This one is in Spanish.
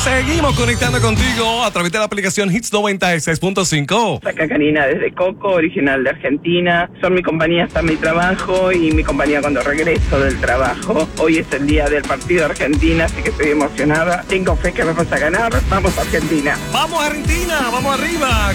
Seguimos conectando contigo a través de la aplicación Hits 96.5. Acá Karina desde Coco, original de Argentina. Son mi compañía hasta mi trabajo y mi compañía cuando regreso del trabajo. Hoy es el día del partido de Argentina, así que estoy emocionada. Tengo fe que vamos a ganar. Vamos Argentina. Vamos Argentina, vamos arriba.